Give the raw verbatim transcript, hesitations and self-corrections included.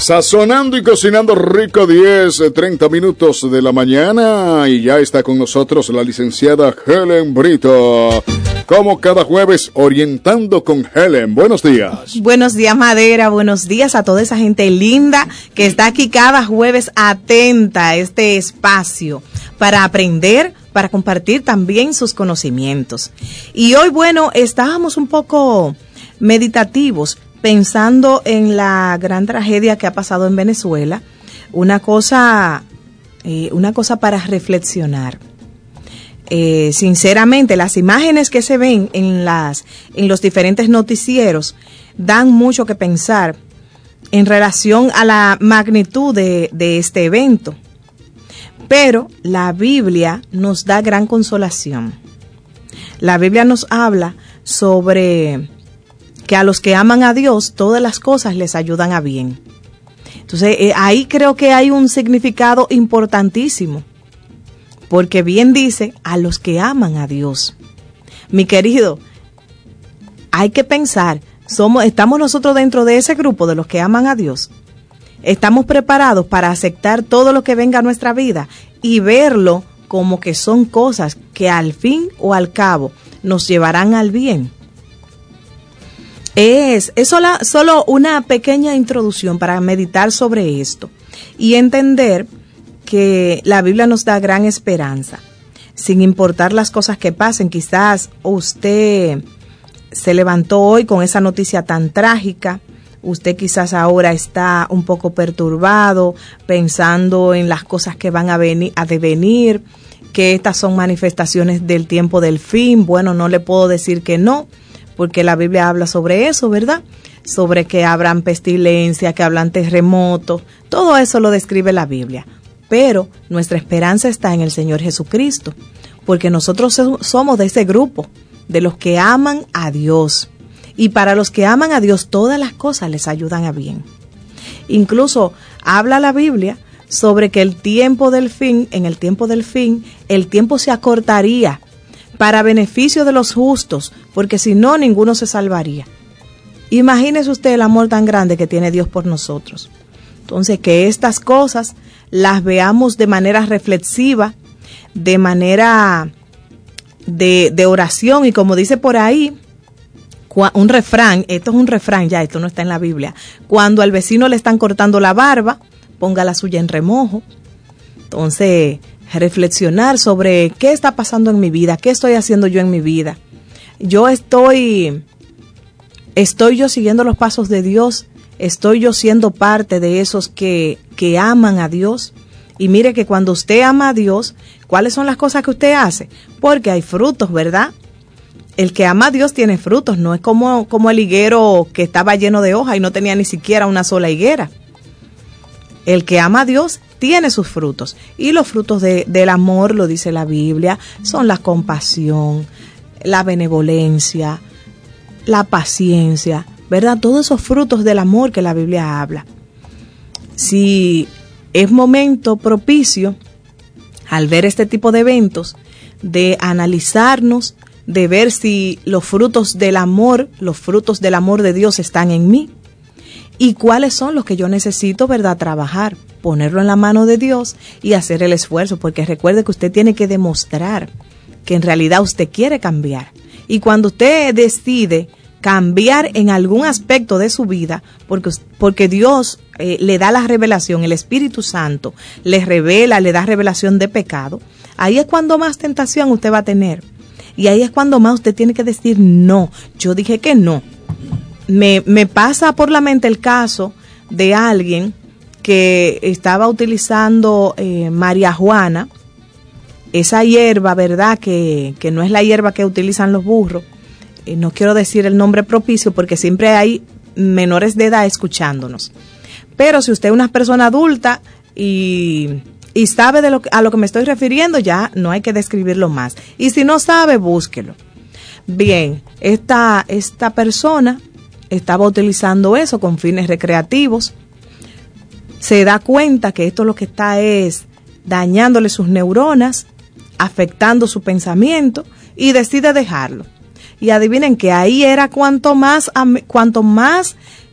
Sazonando y cocinando rico, diez, treinta minutos de la mañana, y ya está con nosotros la licenciada Helen Brito. Como cada jueves, orientando con Helen. Buenos días. Buenos días, Madera. Buenos días a toda esa gente linda que está aquí cada jueves atenta a este espacio para aprender, para compartir también sus conocimientos. Y hoy, bueno, estábamos un poco meditativos, pensando en la gran tragedia que ha pasado en Venezuela, una cosa, eh, una cosa para reflexionar. Eh, sinceramente, las imágenes que se ven en las, en los diferentes noticieros dan mucho que pensar en relación a la magnitud de, de este evento. Pero la Biblia nos da gran consolación. La Biblia nos habla sobre que a los que aman a Dios, todas las cosas les ayudan a bien. Entonces, eh, ahí creo que hay un significado importantísimo, porque bien dice, a los que aman a Dios. Mi querido, hay que pensar, somos, estamos nosotros dentro de ese grupo de los que aman a Dios. Estamos preparados para aceptar todo lo que venga a nuestra vida y verlo como que son cosas que al fin o al cabo nos llevarán al bien. Es, es sola, solo una pequeña introducción para meditar sobre esto y entender que la Biblia nos da gran esperanza. Sin importar las cosas que pasen, quizás usted se levantó hoy con esa noticia tan trágica, usted quizás ahora está un poco perturbado, pensando en las cosas que van a venir, a devenir, que estas son manifestaciones del tiempo del fin. Bueno, no le puedo decir que no, porque la Biblia habla sobre eso, ¿verdad? Sobre que habrán pestilencia, que hablan terremotos, todo eso lo describe la Biblia. Pero nuestra esperanza está en el Señor Jesucristo, porque nosotros somos de ese grupo, de los que aman a Dios. Y para los que aman a Dios, todas las cosas les ayudan a bien. Incluso habla la Biblia sobre que el tiempo del fin, en el tiempo del fin, el tiempo se acortaría para beneficio de los justos, porque si no, ninguno se salvaría. Imagínese usted el amor tan grande que tiene Dios por nosotros. Entonces, que estas cosas las veamos de manera reflexiva, de manera de, de oración, y como dice por ahí, un refrán, esto es un refrán ya, esto no está en la Biblia, cuando al vecino le están cortando la barba, ponga la suya en remojo. Entonces, reflexionar sobre qué está pasando en mi vida, qué estoy haciendo yo en mi vida. Yo estoy, estoy yo siguiendo los pasos de Dios, estoy yo siendo parte de esos que, que aman a Dios. Y mire que cuando usted ama a Dios, ¿cuáles son las cosas que usted hace? Porque hay frutos, ¿verdad? El que ama a Dios tiene frutos, no es como, como el higuero que estaba lleno de hojas y no tenía ni siquiera una sola higuera. El que ama a Dios tiene sus frutos, y los frutos de, del amor, lo dice la Biblia, son la compasión, la benevolencia, la paciencia, ¿verdad? Todos esos frutos del amor que la Biblia habla. Si es momento propicio, al ver este tipo de eventos, de analizarnos, de ver si los frutos del amor, los frutos del amor de Dios están en mí, y cuáles son los que yo necesito, ¿verdad?, trabajar, ponerlo en la mano de Dios y hacer el esfuerzo, porque recuerde que usted tiene que demostrar que en realidad usted quiere cambiar. Y cuando usted decide cambiar en algún aspecto de su vida, porque, porque Dios eh, le da la revelación, el Espíritu Santo le revela, le da revelación de pecado, ahí es cuando más tentación usted va a tener. Y ahí es cuando más usted tiene que decir, no, yo dije que no. Me, me pasa por la mente el caso de alguien que estaba utilizando eh, marihuana, esa hierba, ¿verdad?, que, que no es la hierba que utilizan los burros. Eh, no quiero decir el nombre propicio porque siempre hay menores de edad escuchándonos. Pero si usted es una persona adulta y, y sabe de lo que, a lo que me estoy refiriendo, ya no hay que describirlo más. Y si no sabe, búsquelo. Bien, esta, esta persona estaba utilizando eso con fines recreativos. Se da cuenta que esto lo que está es dañándole sus neuronas, afectando su pensamiento, y decide dejarlo. Y adivinen que ahí era cuanto más, cuanto más